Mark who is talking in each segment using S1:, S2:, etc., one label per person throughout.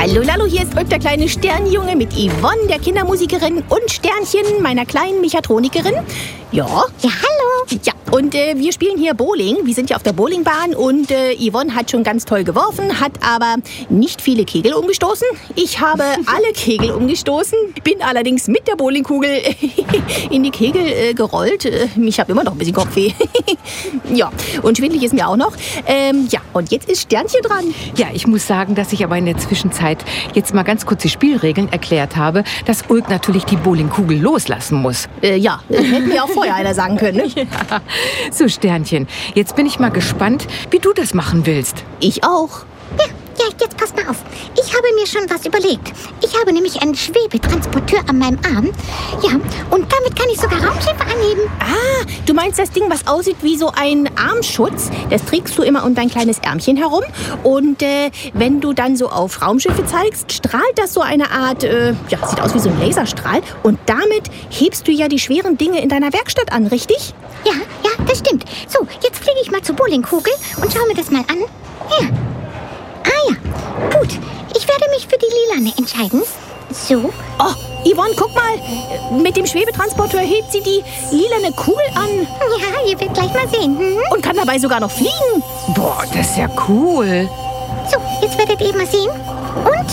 S1: Hallo Lalo, hier ist Ulk, der kleine Sternjunge mit Yvonne, der Kindermusikerin, und Sternchen, meiner kleinen Mechatronikerin. Ja,
S2: hallo.
S1: Ja, und wir spielen hier Bowling. Wir sind ja auf der Bowlingbahn und Yvonne hat schon ganz toll geworfen, hat aber nicht viele Kegel umgestoßen. Ich habe alle Kegel umgestoßen, bin allerdings mit der Bowlingkugel in die Kegel gerollt. Ich habe immer noch ein bisschen Kopfweh. Ja, und schwindelig ist mir auch noch. Ja, und jetzt ist Sternchen dran.
S3: Ja, ich muss sagen, dass ich aber in der Zwischenzeit jetzt mal ganz kurz die Spielregeln erklärt habe, dass Ulk natürlich die Bowlingkugel loslassen muss.
S1: Ja, hätten wir auch vorher einer sagen können. Ne?
S3: Ja. So, Sternchen, jetzt bin ich mal gespannt, wie du das machen willst.
S1: Ich auch.
S2: Ja, jetzt pass mal auf. Ich habe mir schon was überlegt. Ich habe nämlich einen Schwebetransporteur an meinem Arm. Ja, und damit kann ich sogar Raumschiffe anheben.
S1: Ah, du meinst das Ding, was aussieht wie so ein Armschutz? Das trägst du immer um dein kleines Ärmchen herum. Und wenn du dann so auf Raumschiffe zeigst, strahlt das so eine Art, sieht aus wie so ein Laserstrahl. Und damit hebst du ja die schweren Dinge in deiner Werkstatt an, richtig?
S2: Ja, das stimmt. So, jetzt fliege ich mal zur Bowlingkugel und schaue mir das mal an. Ja. Ah ja, gut. Ich werde mich für die Lilane entscheiden. So.
S1: Oh, Yvonne, guck mal. Mit dem Schwebetransporteur hebt sie die lilane Kugel an.
S2: Ja, ihr werdet gleich mal sehen.
S1: Und kann dabei sogar noch fliegen.
S3: Boah, das ist ja cool.
S2: So, jetzt werdet ihr mal sehen. Und...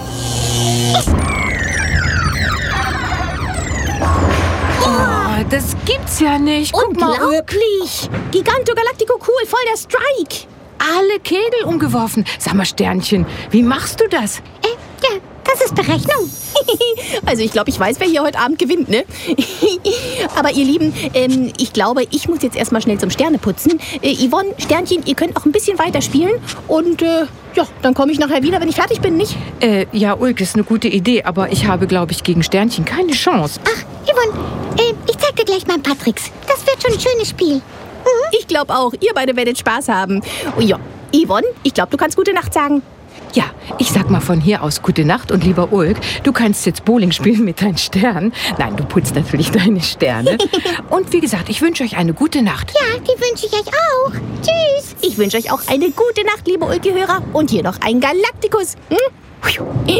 S3: Oh, das gibt's ja nicht. Guck mal, Ulk.
S1: Unglaublich. Giganto Galactico cool, voll der Strike.
S3: Alle Kegel umgeworfen. Sag mal, Sternchen, wie machst du das?
S2: Ja, das ist Berechnung.
S1: Also ich glaube, ich weiß, wer hier heute Abend gewinnt, ne? Aber ihr Lieben, ich glaube, ich muss jetzt erstmal schnell zum Sterneputzen. Yvonne, Sternchen, ihr könnt auch ein bisschen weiter spielen. Und dann komme ich nachher wieder, wenn ich fertig bin, nicht?
S3: Ja, Ulk, ist eine gute Idee, aber ich habe, glaube ich, gegen Sternchen keine Chance.
S2: Ach, Yvonne, ich zeig dir gleich mal ein paar Tricks. Das wird schon ein schönes Spiel.
S1: Ich glaube auch, ihr beide werdet Spaß haben. Oh ja, Yvonne, ich glaube, du kannst gute Nacht sagen.
S3: Ja, ich sag mal von hier aus gute Nacht und lieber Ulk, du kannst jetzt Bowling spielen mit deinen Sternen. Nein, du putzt natürlich deine Sterne. Und wie gesagt, ich wünsche euch eine gute Nacht.
S2: Ja, die wünsche ich euch auch. Tschüss.
S1: Ich wünsche euch auch eine gute Nacht, liebe Ulki-Hörer. Und hier noch ein Galaktikus.